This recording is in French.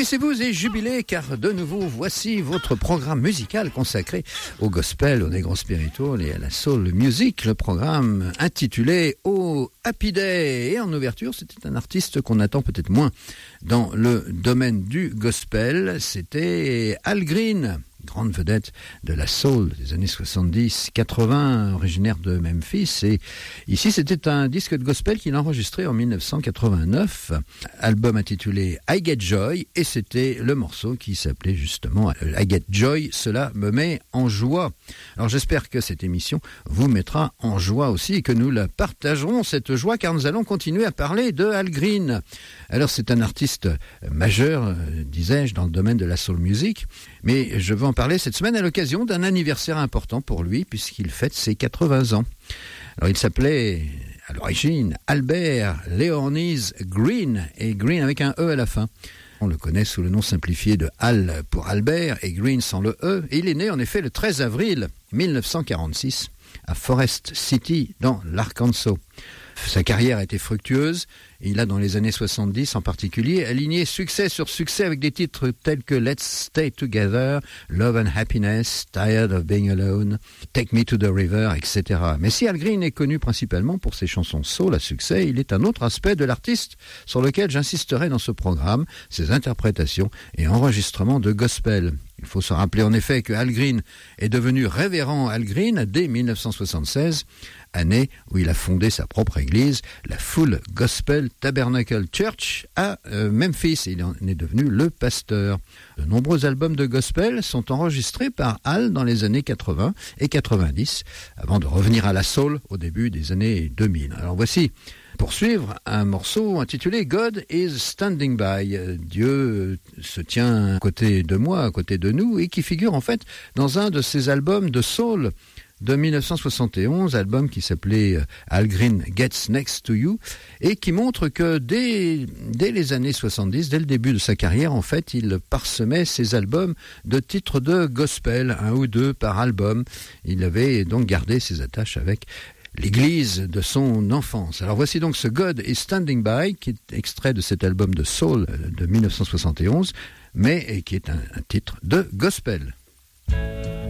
Réjouissez-vous et jubilez car de nouveau voici votre programme musical consacré au gospel, au negro spiritual et à la soul music, le programme intitulé Oh Happy Day. Et en ouverture, c'était un artiste qu'on attend peut-être moins dans le domaine du gospel, c'était Al Green, grande vedette de la soul des années 70-80, originaire de Memphis. Et ici, c'était un disque de gospel qu'il a enregistré en 1989, album intitulé I Get Joy, et c'était le morceau qui s'appelait justement I Get Joy, cela me met en joie. Alors j'espère que cette émission vous mettra en joie aussi et que nous la partagerons, cette joie, car nous allons continuer à parler de Al Green. Alors c'est un artiste majeur, disais-je, dans le domaine de la soul music, mais je veux en parler cette semaine à l'occasion d'un anniversaire important pour lui, puisqu'il fête ses 80 ans. Alors il s'appelait à l'origine Albert Leonise Green, et Green avec un E à la fin. On le connaît sous le nom simplifié de Al pour Albert et Green sans le E, et il est né en effet le 13 avril 1946 à Forest City dans l'Arkansas. Sa carrière a été fructueuse et il a dans les années 70 en particulier aligné succès sur succès avec des titres tels que Let's Stay Together, Love and Happiness, Tired of Being Alone, Take Me to the River, etc. Mais si Al Green est connu principalement pour ses chansons soul à succès, il est un autre aspect de l'artiste sur lequel j'insisterai dans ce programme, ses interprétations et enregistrements de gospel. Il faut se rappeler en effet que Al Green est devenu révérend Al Green dès 1976, année où il a fondé sa propre église, la Full Gospel Tabernacle Church à Memphis. Il en est devenu le pasteur. De nombreux albums de gospel sont enregistrés par Al dans les années 80 et 90, avant de revenir à la soul au début des années 2000. Alors voici, pour suivre, un morceau intitulé God is Standing By. Dieu se tient à côté de moi, à côté de nous, et qui figure en fait dans un de ses albums de soul de 1971, album qui s'appelait Al Green Gets Next to You, et qui montre que dès les années 70, dès le début de sa carrière, en fait, il parsemait ses albums de titres de gospel, un ou deux par album. Il avait donc gardé ses attaches avec l'église de son enfance. Alors voici donc ce God is Standing By, qui est extrait de cet album de soul de 1971, mais qui est un titre de gospel.